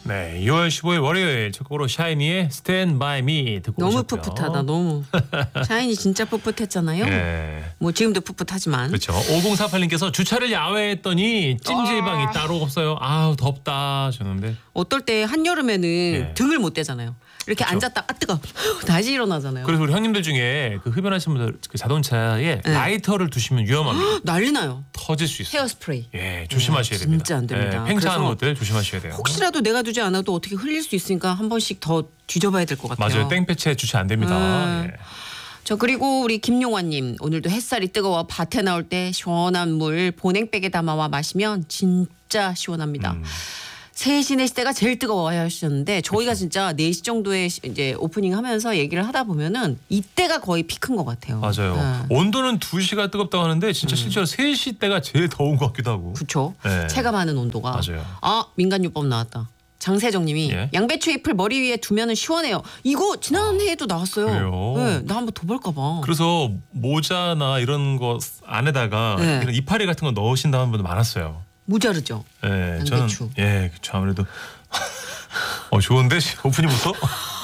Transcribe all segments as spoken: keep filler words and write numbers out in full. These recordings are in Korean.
네, 이월 십오일 월요일 첫 곡으로 샤이니의 Stand By Me 듣고 너무 오셨고요. 풋풋하다. 너무. 샤이니 진짜 풋풋했잖아요. 네. 뭐 지금도 풋풋하지만. 그렇죠. 오공사팔님께서 주차를 야외에 했더니 찜질방이 아. 따로 없어요. 아우 덥다 하셨는데. 어떨 때 한여름에는 네. 등을 못 대잖아요. 이렇게 그쵸. 앉았다 아 뜨거. 다시 일어나잖아요. 그래서 우리 형님들 중에 그 흡연하시는 분들 그 자동차에 네. 라이터를 두시면 위험합니다. 난리 나요. 터질 수 있어요. 헤어스프레이. 예, 조심하셔야 네, 됩니다. 진짜 안 됩니다. 예, 팽창하는 그래서 것들 조심하셔야 돼요. 혹시라도 내가 두지 않아도 어떻게 흘릴 수 있으니까 한 번씩 더 뒤져봐야 될 것 같아요. 맞아요. 땡볕에 주차 안 됩니다. 음. 예. 저 그리고 우리 김용환님 오늘도 햇살이 뜨거워 밭에 나올 때 시원한 물 보냉백에 담아와 마시면 진짜 시원합니다. 음. 세 시, 네 시 때가 제일 뜨거워야 하셨는데 저희가 진짜 네 시 정도에 시- 이제 오프닝 하면서 얘기를 하다 보면은 이때가 거의 피크인 것 같아요. 맞아요. 네. 온도는 두 시가 뜨겁다고 하는데 진짜 실제로 세 시 때가 제일 더운 것 같기도 하고. 그렇죠. 네. 체감하는 온도가. 맞아요. 아 민간요법 나왔다. 장세정님이 예? 양배추 잎을 머리 위에 두면은 시원해요. 이거 지난해에도 나왔어요. 그래요? 네, 나 한번 더 볼까 봐. 그래서 모자나 이런 거 안에다가 네. 이런 이파리 같은 거 넣으신다는 분들 많았어요. 모자르죠. 예, 양배추. 저는 예, 그렇죠. 아무래도 어 좋은데 오프닝부터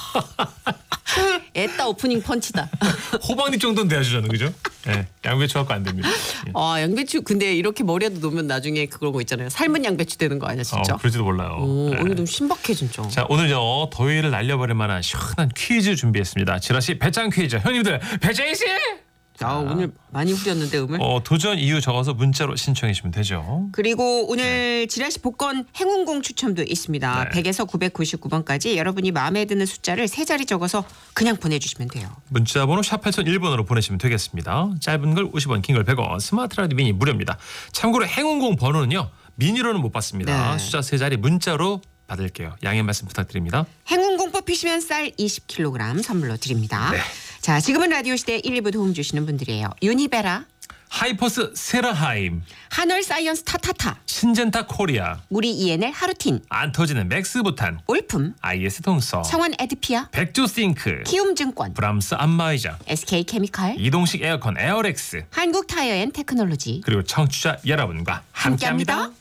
애따 오프닝 펀치다. 호박잎 정도는 돼야죠, 저는 그죠? 예, 양배추 갖고 안 됩니다. 예. 아 양배추 근데 이렇게 머리에도 놓으면 나중에 그런 거 있잖아요. 삶은 양배추 되는 거 아니야 진짜? 어, 그럴지도 몰라요. 오, 예. 오늘 좀 신박해 진짜. 자, 오늘요 더위를 날려버릴 만한 시원한 퀴즈 준비했습니다. 지라시 배짱 퀴즈. 형님들 배짱이 씨. 아 오늘 많이 후렸는데 음을. 어, 도전 이유 적어서 문자로 신청해 주시면 되죠. 그리고 오늘 지라시 복권 행운공 추첨도 있습니다. 네. 백에서 구백구십구 번까지 여러분이 마음에 드는 숫자를 세 자리 적어서 그냥 보내주시면 돼요. 문자 번호 샵 팔공공일 번으로 보내시면 되겠습니다. 짧은 걸 오십 원, 긴 걸 백 원, 스마트 라디오 미니 무료입니다. 참고로 행운공 번호는요. 미니로는 못 받습니다. 네. 숫자 세 자리 문자로 받을게요. 양해 말씀 부탁드립니다. 행운공 뽑히시면 쌀 이십 킬로그램 선물로 드립니다. 네. 자 지금은 라디오 시대 일, 이 부 도움 주시는 분들이에요. 유니베라, 하이퍼스 세라하임, 한월 사이언스 타타타, 신젠타 코리아, 우리 이엔엘 하루틴, 안 터지는 맥스부탄, 올품, 아이에스 동서, 성원 에드피아, 백조싱크, 키움증권, 브람스 안마의자, 에스케이케미칼, 이동식 에어컨 에어렉스, 한국타이어앤테크놀로지 그리고 청취자 여러분과 함께합니다. 함께합니다.